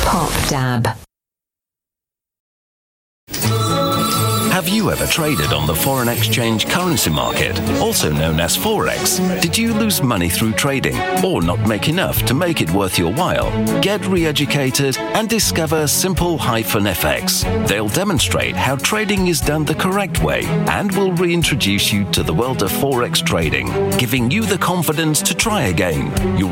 Pop Dab. Have you ever traded on the foreign exchange currency market, also known as Forex? Did you lose money through trading or not make enough to make it worth your while? Get re-educated and discover Simple-FX. They'll demonstrate how trading is done the correct way and will reintroduce you to the world of Forex trading, giving you the confidence to try again. You'll